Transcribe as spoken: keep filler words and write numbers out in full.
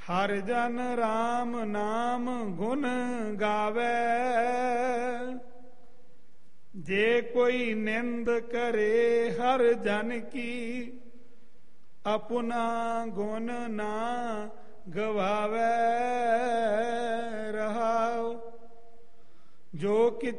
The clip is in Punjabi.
ਹਰ ਜਨ ਰਾਮ ਨਾਮ ਗੁਣ ਗਾਵੇ। ਜੇ ਕੋਈ ਨਿੰਦ ਕਰੇ ਹਰ ਜਨ ਕੀ, ਆਪਣਾ ਗੁਣ ਨਾ ਗਵਾਵੇ। ਰਹਾਉ ਜੋ ਕਿ